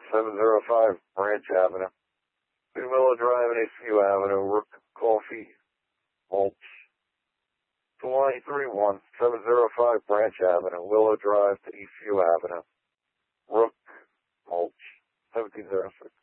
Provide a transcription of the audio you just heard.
705 Branch Avenue. Willow Drive and Eastview Avenue, Rook Coffee, Mulch. 231 705 Branch Avenue, Willow Drive to Eastview Avenue, Rook, Mulch, 1706.